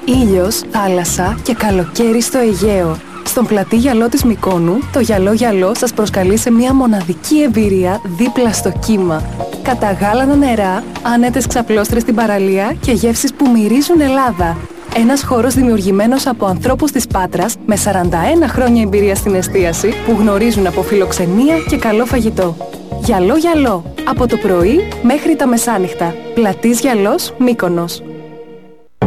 Ήλιος, θάλασσα και καλοκαίρι στο Αιγαίο. Στον πλατή γυαλό της Μυκόνου, το Γυαλό Γυαλό σας προσκαλεί σε μια μοναδική εμπειρία δίπλα στο κύμα. Καταγάλανα νερά, άνετες ξαπλώστρες στην παραλία και γεύσεις που μυρίζουν Ελλάδα. Ένας χώρος δημιουργημένος από ανθρώπους της Πάτρας με 41 χρόνια εμπειρία στην εστίαση που γνωρίζουν από φιλοξενία και καλό φαγητό. Γυαλό Γυαλό. Από το πρωί μέχρι τα μεσάνυχτα. Πλατής Γυαλός, Μύκονος.